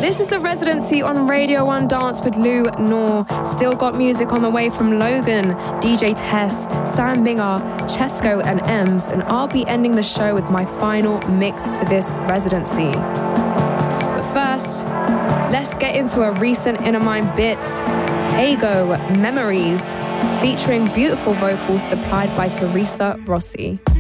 This is the residency on Radio 1 Dance with Lou Noor. Still got music on the way from Logan, DJ Tess, Sam Minger, Chesco and Ems, and I'll be ending the show with my final mix for this residency. But first, let's get into a recent Inner Mind bit. Ego, Memories, featuring beautiful vocals supplied by Teresa Rossi.